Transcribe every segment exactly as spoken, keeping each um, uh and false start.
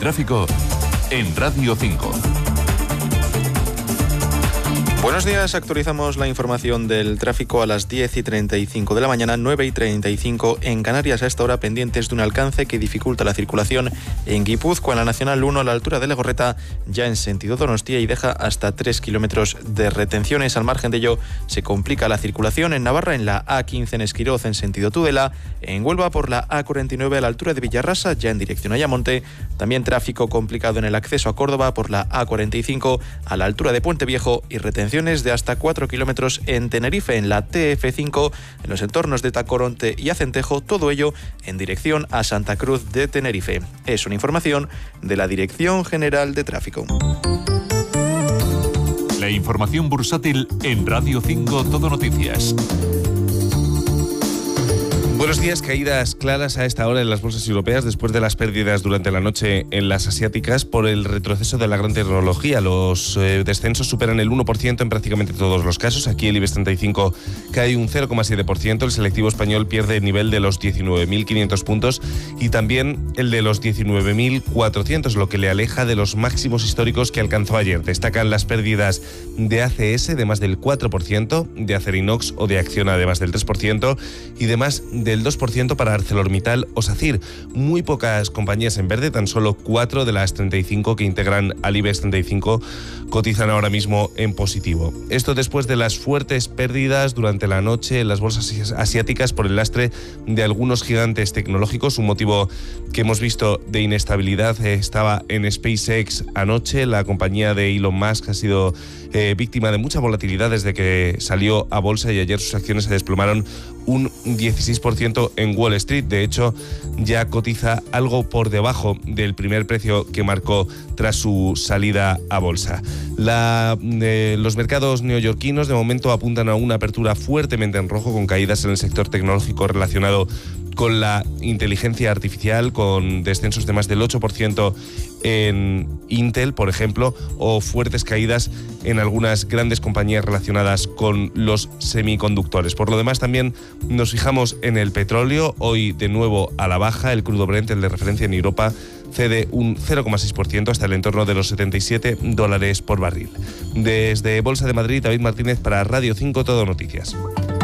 tráfico en Radio cinco. Buenos días, actualizamos la información del tráfico a las diez y treinta y cinco de la mañana, nueve y treinta y cinco en Canarias. A esta hora pendientes de un alcance que dificulta la circulación en Guipúzcoa, en la Nacional uno a la altura de Legorreta, ya en sentido Donostia, y deja hasta tres kilómetros de retenciones. Al margen de ello, se complica la circulación en Navarra, en la A quince en Esquiroz en sentido Tudela, en Huelva por la A cuarenta y nueve a la altura de Villarrasa, ya en dirección a Ayamonte. También tráfico complicado en el acceso a Córdoba por la A cuarenta y cinco a la altura de Puente Viejo y retención de hasta cuatro kilómetros en Tenerife, en la T F cinco, en los entornos de Tacoronte y Acentejo, todo ello en dirección a Santa Cruz de Tenerife. Es una información de la Dirección General de Tráfico. La información bursátil en Radio cinco Todo Noticias. Buenos días. Caídas claras a esta hora en las bolsas europeas después de las pérdidas durante la noche en las asiáticas por el retroceso de la gran tecnología. Los eh, descensos superan el uno por ciento en prácticamente todos los casos. Aquí el IBEX treinta y cinco cae un cero coma siete por ciento. El selectivo español pierde el nivel de los diecinueve mil quinientos puntos y también el de los diecinueve mil cuatrocientos, lo que le aleja de los máximos históricos que alcanzó ayer. Destacan las pérdidas de A C S de más del cuatro por ciento, de Acerinox o de Acciona de más del tres por ciento y de más del dos por ciento para ArcelorMittal o SACIR. Muy pocas compañías en verde, tan solo cuatro de las treinta y cinco que integran al IBEX treinta y cinco cotizan ahora mismo en positivo. Esto después de las fuertes pérdidas durante la noche en las bolsas asiáticas por el lastre de algunos gigantes tecnológicos. Un motivo que hemos visto de inestabilidad eh, estaba en SpaceX anoche. La compañía de Elon Musk ha sido eh, víctima de mucha volatilidad desde que salió a bolsa y ayer sus acciones se desplomaron un dieciséis por ciento en Wall Street. De hecho, ya cotiza algo por debajo del primer precio que marcó tras su salida a bolsa. La, eh, los mercados neoyorquinos de momento apuntan a una apertura fuertemente en rojo, con caídas en el sector tecnológico relacionado con la inteligencia artificial, con descensos de más del ocho por ciento en Intel, por ejemplo, o fuertes caídas en algunas grandes compañías relacionadas con los semiconductores. Por lo demás, también nos fijamos en el petróleo, hoy de nuevo a la baja. El crudo Brent, el de referencia en Europa, cede un cero coma seis por ciento hasta el entorno de los setenta y siete dólares por barril. Desde Bolsa de Madrid, David Martínez para Radio cinco Todo Noticias.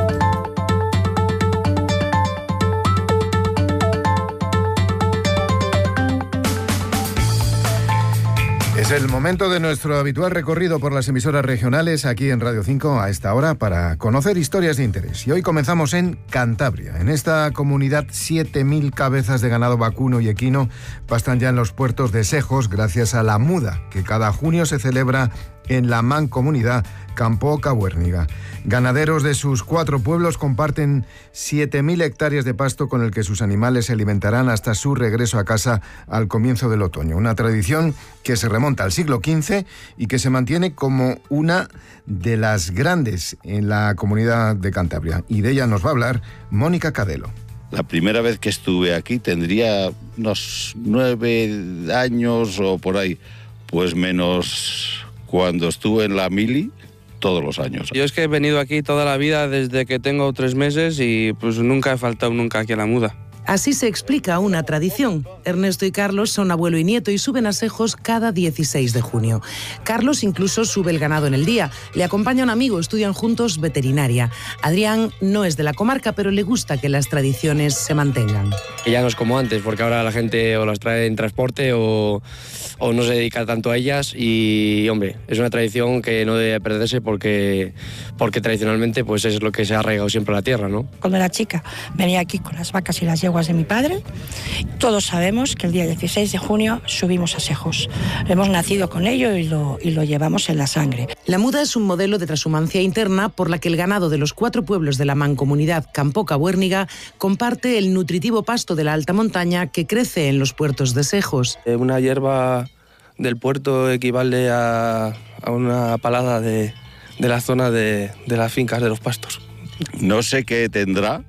Es el momento de nuestro habitual recorrido por las emisoras regionales aquí en Radio cinco a esta hora para conocer historias de interés. Y hoy comenzamos en Cantabria. En esta comunidad, siete mil cabezas de ganado vacuno y equino pastan ya en los puertos de Sejos gracias a la muda que cada junio se celebra en la mancomunidad Campo-Cabuérniga. Ganaderos de sus cuatro pueblos comparten siete mil hectáreas de pasto con el que sus animales se alimentarán hasta su regreso a casa al comienzo del otoño. Una tradición que se remonta al siglo quince y que se mantiene como una de las grandes en la comunidad de Cantabria. Y de ella nos va a hablar Mónica Cadelo. La primera vez que estuve aquí tendría unos nueve años o por ahí, pues menos cuando estuve en la mili todos los años. Yo es que he venido aquí toda la vida desde que tengo tres meses y pues nunca he faltado nunca aquí a la muda. Así se explica una tradición. Ernesto y Carlos son abuelo y nieto y suben a Sejos cada dieciséis de junio. Carlos incluso sube el ganado en el día. Le acompaña un amigo, estudian juntos veterinaria. Adrián no es de la comarca, pero le gusta que las tradiciones se mantengan. Y ya no es como antes, porque ahora la gente o las trae en transporte o, o no se dedica tanto a ellas y, hombre, es una tradición que no debe perderse porque, porque tradicionalmente pues es lo que se ha arraigado siempre a la tierra, ¿no? Cuando era chica venía aquí con las vacas y las yeguas de mi padre. Todos sabemos que el día dieciséis de junio subimos a Sejos. Hemos nacido con ello y lo, y lo llevamos en la sangre. La muda es un modelo de transhumancia interna por la que el ganado de los cuatro pueblos de la mancomunidad Campo-Cabuérniga comparte el nutritivo pasto de la alta montaña que crece en los puertos de Sejos. Una hierba del puerto equivale a, a una palada de, de la zona de, de las fincas de los pastos. No sé qué tendrá,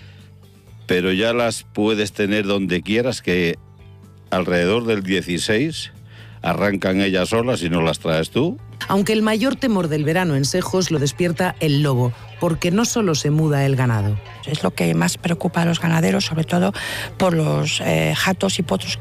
pero ya las puedes tener donde quieras, que alrededor del dieciséis arrancan ellas solas y no las traes tú. Aunque el mayor temor del verano en Sejos lo despierta el lobo, porque no solo se muda el ganado. Es lo que más preocupa a los ganaderos, sobre todo por los eh, jatos y potros